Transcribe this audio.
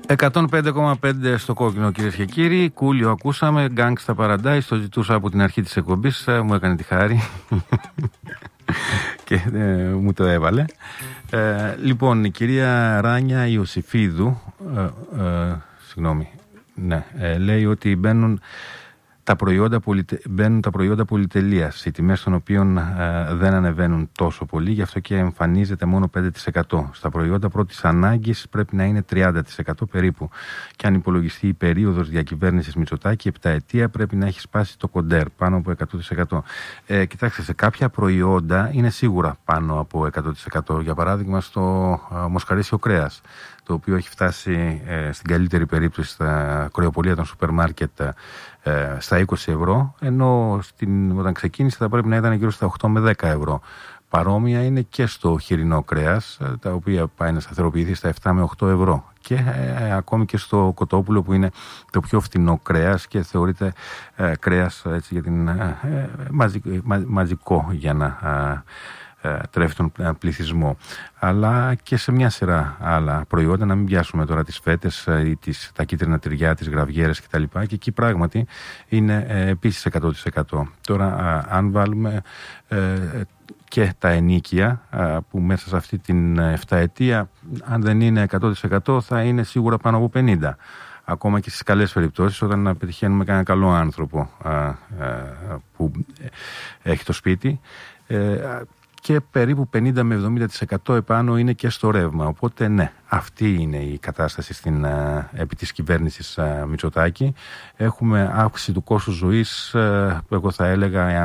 105,5 στο κόκκινο, κυρίες και κύριοι. Κούλιο ακούσαμε, Gangsta Paradise. Το ζητούσα από την αρχή της εκπομπής. Μου έκανε τη χάρη και μου το έβαλε. Λοιπόν, η κυρία Ράνια Ιωσήφιδου λέει ότι μπαίνουν τα προϊόντα πολυτελείας, οι τιμές των οποίων δεν ανεβαίνουν τόσο πολύ, γι' αυτό και εμφανίζεται μόνο 5%. Στα προϊόντα πρώτης ανάγκης πρέπει να είναι 30% περίπου. Και αν υπολογιστεί η περίοδος διακυβέρνησης Μητσοτάκη, 7 ετία, πρέπει να έχει σπάσει το κοντέρ, πάνω από 100%. Κοιτάξτε, σε κάποια προϊόντα είναι σίγουρα πάνω από 100%. Για παράδειγμα, στο μοσχαρίσιο κρέας, το οποίο έχει φτάσει στην καλύτερη περίπτωση στα κρεοπολία των σούπερ μάρκετ στα 20 ευρώ, ενώ όταν ξεκίνησε θα πρέπει να ήταν γύρω στα 8 με 10 ευρώ. Παρόμοια είναι και στο χοιρινό κρέας, τα οποία πάει να σταθεροποιηθεί στα 7 με 8 ευρώ. Και ακόμη και στο κοτόπουλο, που είναι το πιο φθηνό κρέας και θεωρείται κρέας έτσι, για την, μαζικό για να τρέφει τον πληθυσμό. Αλλά και σε μια σειρά άλλα προϊόντα, να μην πιάσουμε τώρα τις φέτες ή τα κίτρινα τυριά, τις γραβιέρες κτλ. Και εκεί πράγματι είναι επίσης 100%. Τώρα αν βάλουμε και τα ενοίκια, που μέσα σε αυτή την 7 ετία, αν δεν είναι 100%, θα είναι σίγουρα πάνω από 50%. Ακόμα και στις καλές περιπτώσεις, όταν πετυχαίνουμε κανένα καλό άνθρωπο που έχει το σπίτι, και περίπου 50 με 70% επάνω είναι και στο ρεύμα. Οπότε ναι, αυτή είναι η κατάσταση επί της κυβέρνησης Μητσοτάκη. Έχουμε αύξηση του κόστους ζωής, εγώ θα έλεγα,